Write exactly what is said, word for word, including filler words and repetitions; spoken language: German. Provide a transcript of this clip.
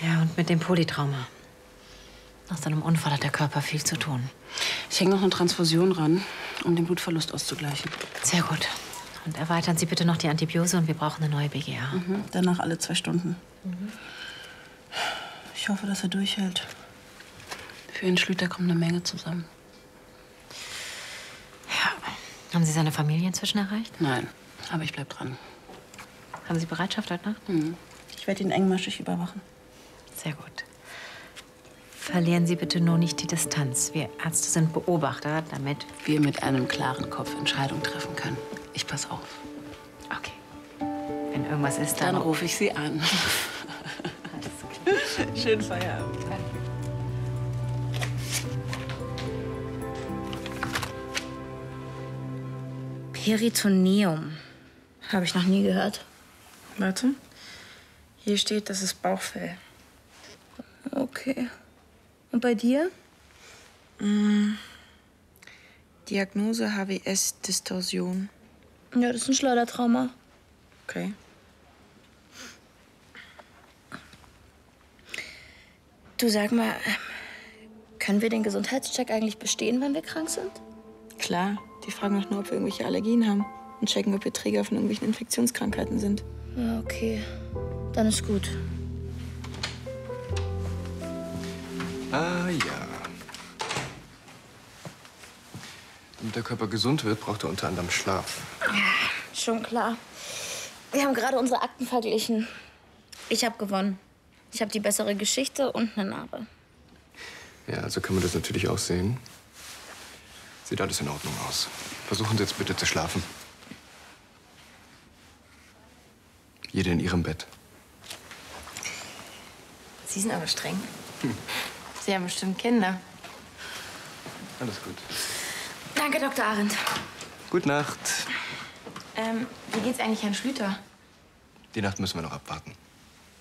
Ja, und mit dem Polytrauma. Nach seinem Unfall hat der Körper viel zu tun. Ich hänge noch eine Transfusion ran, um den Blutverlust auszugleichen. Sehr gut. Und erweitern Sie bitte noch die Antibiose und wir brauchen eine neue B G A. Mhm. Danach alle zwei Stunden. Mhm. Ich hoffe, dass er durchhält. Für Herrn Schlüter kommt eine Menge zusammen. Ja. Haben Sie seine Familie inzwischen erreicht? Nein, aber ich bleib dran. Haben Sie Bereitschaft heute Nacht? Mhm. Ich werde ihn engmaschig überwachen. Sehr gut. Verlieren Sie bitte nur nicht die Distanz. Wir Ärzte sind Beobachter, damit wir mit einem klaren Kopf Entscheidungen treffen können. Ich pass auf. Okay. Wenn irgendwas ist, dann... Dann rufe ich Sie an. Alles klar. Schönen Feierabend. Danke. Peritoneum. Habe ich noch nie gehört. Warte. Hier steht, das ist Bauchfell. Okay. Und bei dir? Mm. Diagnose H W S-Distorsion. Ja, das ist ein Schleudertrauma. Okay. Du, sag mal, können wir den Gesundheitscheck eigentlich bestehen, wenn wir krank sind? Klar. Die fragen doch nur, ob wir irgendwelche Allergien haben. Und checken, ob wir Träger von irgendwelchen Infektionskrankheiten sind. Ja, okay. Dann ist gut. Ah, ja. Damit der Körper gesund wird, braucht er unter anderem Schlaf. Ja, schon klar. Wir haben gerade unsere Akten verglichen. Ich habe gewonnen. Ich habe die bessere Geschichte und eine Narbe. Ja, also kann man das natürlich auch sehen. Sieht alles in Ordnung aus. Versuchen Sie jetzt bitte zu schlafen. Jede in ihrem Bett. Sie sind aber streng. Hm. Sie haben bestimmt Kinder. Alles gut. Danke, Doktor Arendt. Gute Nacht. Ähm, wie geht's eigentlich Herrn Schlüter? Die Nacht müssen wir noch abwarten.